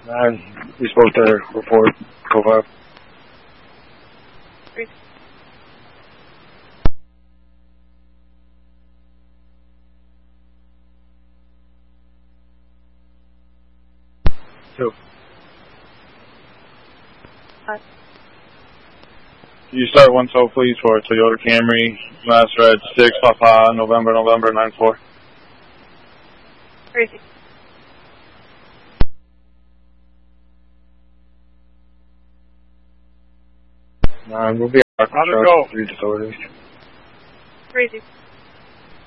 We spoke to report, code 5. Great. Two. Can you start 112, please, for Toyota Camry, Mass Red 6 Papa, November 94. Crazy. We'll be out. How'd it go? Read authorities. Crazy.